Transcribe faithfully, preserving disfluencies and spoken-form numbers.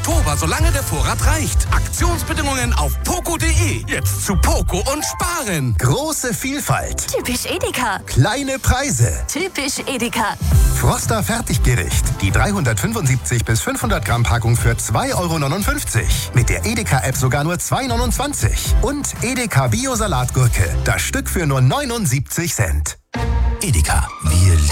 Oktober, solange der Vorrat reicht. Aktionsbedingungen auf poco punkt de. Jetzt zu Poco und sparen. Große Vielfalt. Typisch Edeka. Kleine Preise. Typisch Edeka. Froster Fertiggericht. Die dreihundertfünfundsiebzig bis fünfhundert Gramm Packung für zwei Euro neunundfünfzig. Mit der Edeka-App sogar nur zwei Euro neunundzwanzig. Und Edeka Bio-Salatgurke. Das Stück für nur neunundsiebzig Cent. Edeka. Wir